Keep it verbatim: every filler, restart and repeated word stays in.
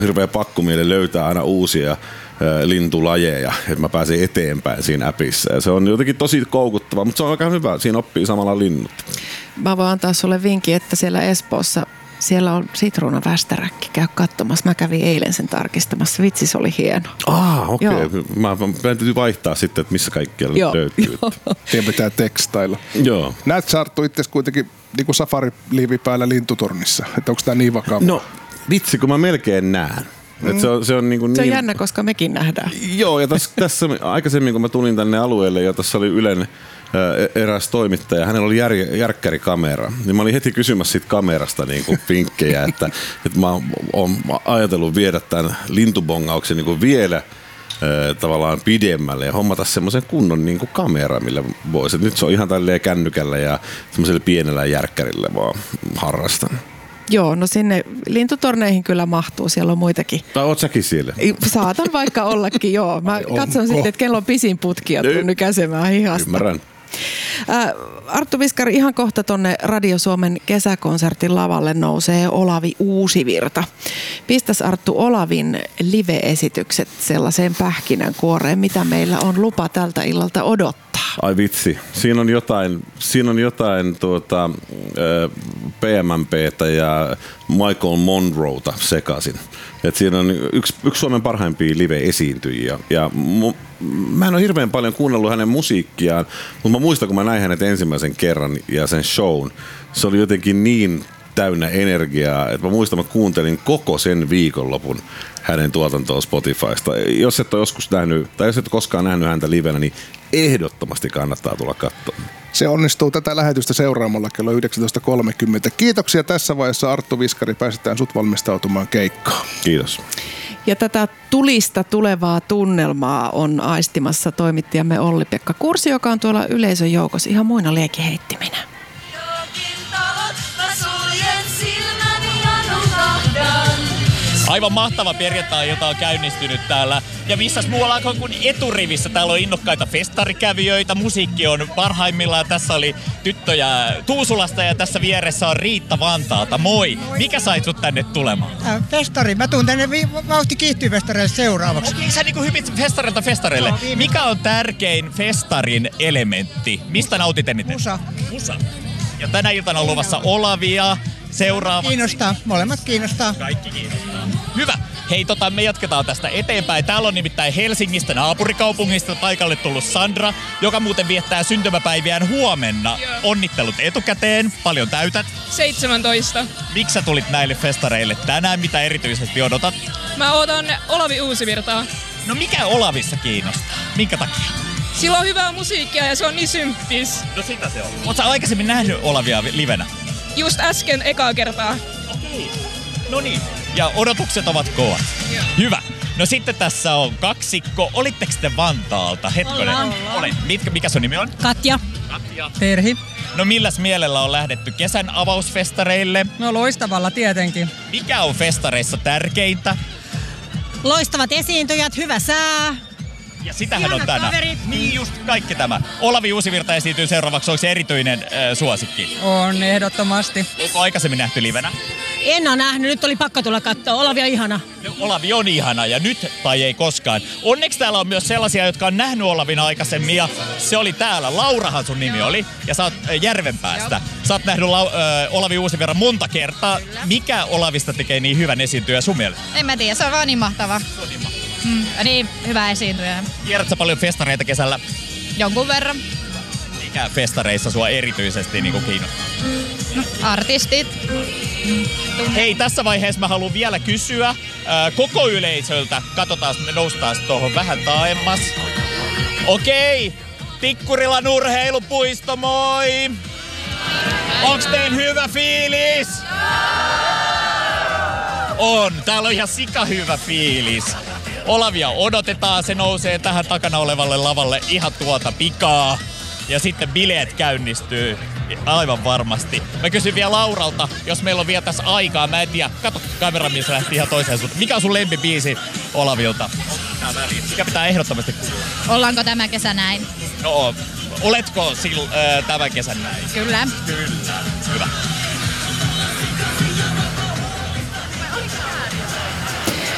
hirveä pakkomieli löytää aina uusia lintulajeja, että mä pääsen eteenpäin siinä appissa. Ja se on jotenkin tosi koukuttava, mutta se on aika hyvä. Siinä oppii samalla linnut. Mä voin antaa sulle vinkin, että siellä Espoossa siellä on sitruunavästäräkki. Käy katsomassa. Mä kävin eilen sen tarkistamassa. Vitsi, se oli hieno. Ah, okei. Okay. Mä, mä täytyy vaihtaa sitten, että missä kaikkialla Joo. löytyy. Tien pitää tekstailla. Joo. Näet sä, Arttu, itse kuitenkin niin kuin safari-liivi päällä lintutornissa. Että onko tää niin vakavaa? No, vitsi, kun mä melkein näen. Mm. Se on, se on, niin kuin se on niin... jännä, koska mekin nähdään. Joo, ja tässä, tässä aikaisemmin, kun mä tulin tänne alueelle, ja tässä oli Ylen eräs toimittaja, hänellä oli jär, järkkärikamera. Niin mä olin heti kysymässä siitä kamerasta niin kuin vinkkejä, että, että mä oon ajatellut viedä tämän lintubongauksen niin kuin vielä äh, tavallaan pidemmälle ja hommata semmoisen kunnon niin kuin kamera, millä voisi. Nyt se on ihan tälleen kännykällä ja semmoisella pienellä järkkärillä vaan harrastan. Joo, no sinne lintutorneihin kyllä mahtuu, siellä on muitakin. Tai oot säkin siellä? Saatan vaikka ollakin, joo. Mä katson sitten, että kello on pisin putki ja tuun nykäsemään hihasta. Ymmärrän. Äh, Arttu Viskari, ihan kohta tonne Radio Suomen kesäkonsertin lavalle nousee Olavi Uusivirta. Pistäs Arttu Olavin live-esitykset sellaiseen pähkinänkuoreen, mitä meillä on lupa tältä illalta odottaa. Ai vitsi, siinä on jotain, siinä on jotain tuota, P M M P:tä ja Michael Monroeta sekaisin. Et siinä on yksi, yksi Suomen parhaimpia live-esiintyjiä. Ja mu, mä en ole hirveän paljon kuunnellut hänen musiikkiaan, mutta mä muistan, kun mä näin hänet ensimmäisen kerran ja sen shown. Se oli jotenkin niin täynnä energiaa, että mä muistan, että mä kuuntelin koko sen viikonlopun hänen tuotantoon Spotifysta. Jos et ole joskus nähnyt, tai jos et ole koskaan nähnyt häntä livenä, niin ehdottomasti kannattaa tulla katsomaan. Se onnistuu tätä lähetystä seuraamalla kello yhdeksäntoista kolmekymmentä. Kiitoksia tässä vaiheessa, Arttu Viskari. Pääsetään sut valmistautumaan keikkaan. Kiitos. Ja tätä tulista tulevaa tunnelmaa on aistimassa toimittajamme Olli-Pekka Kursi, joka on tuolla yleisön joukossa ihan muina liekiheittiminä. Aivan mahtava perjantai-ilta on käynnistynyt täällä. Ja missäs muualla kuin eturivissä. Täällä on innokkaita festarikävijöitä. Musiikki on parhaimmillaan. Tässä oli tyttöjä Tuusulasta ja tässä vieressä on Riitta Vantaalta. Moi! Mikä sai sut tänne tulemaan? Äh, festari. Mä tuun tänne vi- vauhti kiihtyy festareille seuraavaksi. Okei, sä niinku hypit festarilta festareille. No, mikä on tärkein festarin elementti? Mistä nautit eniten? Musa. Musa. Ja tänä iltana on luvassa Olavia. Seuraavaksi. Kiinnostaa. Molemmat kiinnostaa. Kaikki kiinnostaa. Hyvä. Hei, tota, me jatketaan tästä eteenpäin. Täällä on nimittäin Helsingistä naapurikaupungista paikalle tullut Sandra, joka muuten viettää syntymäpäiviään huomenna. Joo. Onnittelut etukäteen. Paljon täytät. seitsemäntoista. Miksi sä tulit näille festareille tänään? Mitä erityisesti odotat? Mä odotan Olavi Uusivirtaa. No mikä Olavissa kiinnostaa? Minkä takia? Sillä on hyvää musiikkia ja se on niin symppis. No sitä se on. Oot sä aikaisemmin nähnyt Olavia livenä? Just äsken ekaa kertaa. Okei. No niin. Ja odotukset ovat kovat. Joo. Hyvä. No sitten tässä on kaksikko. Olitteko te Vantaalta? Hetkonen. Ollaan. Olen. Mitkä, mikä sun nimi on? Katja. Katja. Terhi. No milläs mielellä on lähdetty kesän avausfestareille? No loistavalla tietenkin. Mikä on festareissa tärkeintä? Loistavat esiintyjät, hyvä sää. Ja sitähän Ihanat on tänään. kaverit. Niin just kaikki tämä. Olavi Uusivirta esiintyy seuraavaksi. Onko se erityinen äh, suosikki? On ehdottomasti. Onko aikaisemmin nähty livenä? En ole nähnyt, nyt oli pakko tulla katsoa. Olavi on ihana. No, Olavi on ihana ja nyt tai ei koskaan. Onneksi täällä on myös sellaisia, jotka on nähnyt Olavin aikaisemmin ja se oli täällä. Laurahan sun nimi oli ja sä oot äh, Järvenpäästä. Sä oot nähnyt Lau- äh, Olavi Uusivirran monta kertaa. Mikä Olavista tekee niin hyvän esiintyjä sun mielestä? En mä tiedä, se on vaan niin mahtava. Se on niin mahtava. Mm, niin hyvä esiintyjä. Kierrät sä paljon festareita kesällä? Jonkun verran. Mikä festareissa sua erityisesti niin kuin kiinnostaa? No, artistit. Hei, tässä vaiheessa mä haluan vielä kysyä äh, koko yleisöltä. Katsotaan, me noustaan tuohon vähän taaemmas. Okei, Tikkurilan urheilupuisto, moi! Onks tein hyvä fiilis? On, täällä on ihan sika hyvä fiilis. Olavia odotetaan, se nousee tähän takana olevalle lavalle ihan tuota pikaa. Ja sitten bileet käynnistyy aivan varmasti. Mä kysyn vielä Lauralta, jos meillä on vielä tässä aikaa. Mä en tiedä, kato kameramies lähti ihan toiseen suuntaan. Mikä on sun lempibiisi Olavilta? Mikä pitää ehdottomasti kuulla? Ollaanko tämä kesä näin? No, oletko sil, äh, tämän kesän näin? Kyllä. Kyllä. Hyvä.